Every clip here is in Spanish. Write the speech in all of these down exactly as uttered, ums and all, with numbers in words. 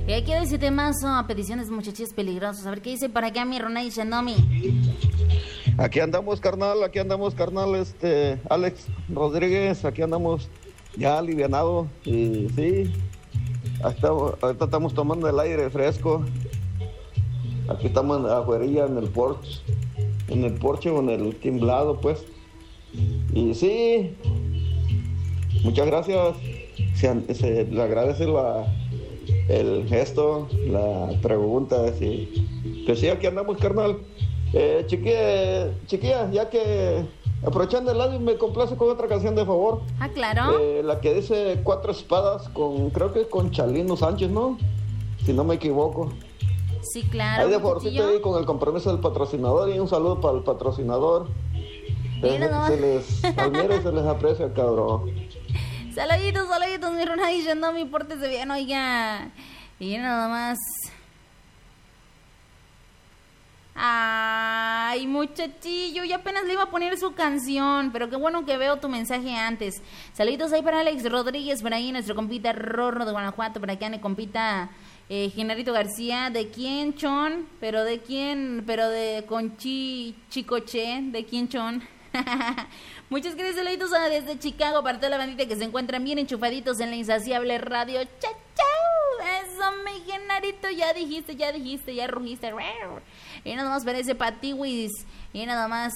Y aquí ese temazo a peticiones de muchachos peligrosos. A ver qué dice para acá mi Ronay Shandomi. Aquí andamos, carnal, aquí andamos, carnal, este, Alex Rodríguez, aquí andamos ya alivianado. Y sí, hasta, ahorita estamos tomando el aire fresco. Aquí estamos afuera en el porche, en el porche o en el timblado, pues. Y sí, muchas gracias. Se, se le agradece la, el gesto, la pregunta. Sí. Pues sí, aquí andamos, carnal. Eh, chiquilla, chiquilla, ya que aprovechando el audio, me complace con otra canción de favor. Ah, claro. Eh, la que dice Cuatro Espadas, con creo que con Chalino Sánchez, ¿no? Si no me equivoco. Sí, claro. Ahí de favorcito ahí con el compromiso del patrocinador y un saludo para el patrocinador. Mira, no. Se les admira y se les aprecia, cabrón. Saluditos, saluditos, mi Ronay Shandomi, pórtese bien, oiga. Y nada más. Ay, muchachillo, ya apenas le iba a poner su canción, pero qué bueno que veo tu mensaje antes. Saluditos ahí para Alex Rodríguez, por ahí nuestro compita Rorro de Guanajuato, por acá mi compita eh, Genarito García. ¿De quién, Chon? Pero de quién, pero de Conchi Chicoche, ¿de quién, Chon? Muchas gracias, saluditos desde Chicago para toda la bandita que se encuentran bien enchufaditos en la insaciable radio. ¡Chao, chao! Eso, mi Genarito, ya dijiste, ya dijiste, ya rugiste. Y nada más para ese patiwis. Y nada más.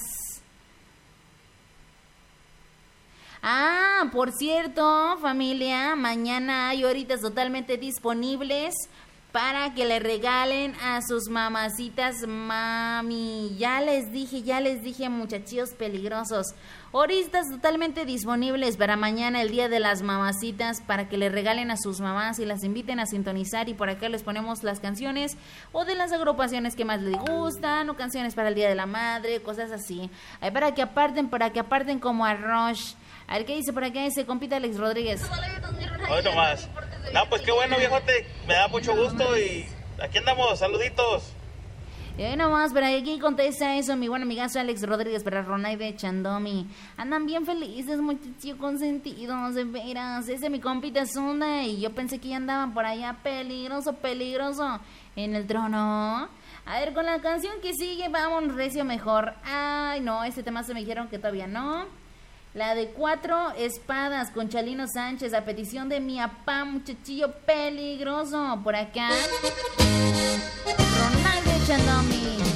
Ah, por cierto, familia, mañana hay horitas totalmente disponibles para que le regalen a sus mamacitas, mami. Ya les dije, ya les dije, muchachillos peligrosos. Horitas totalmente disponibles para mañana, el día de las mamacitas, para que le regalen a sus mamás y las inviten a sintonizar. Y por acá les ponemos las canciones o de las agrupaciones que más les gustan, o canciones para el Día de la Madre, cosas así. Ahí para que aparten, para que aparten como arroz. A ver qué dice por acá ese compita Alex Rodríguez. Hoy nomás. No, pues qué bueno, viejote. Me da mucho gusto y aquí andamos. Saluditos. Y ahí nomás, pero aquí contesta eso mi buen amigazo Alex Rodríguez para Ronay de Chandomi. Andan bien felices, muchachos consentidos, de veras. Ese mi compita Zunda y yo pensé que ya andaban por allá peligroso, peligroso en el trono. A ver, con la canción que sigue, vamos recio mejor. Ay, no, ese tema se me dijeron que todavía no. La de Cuatro Espadas con Chalino Sánchez a petición de mi apá, muchachillo peligroso. Por acá Ronaldo Chandomi.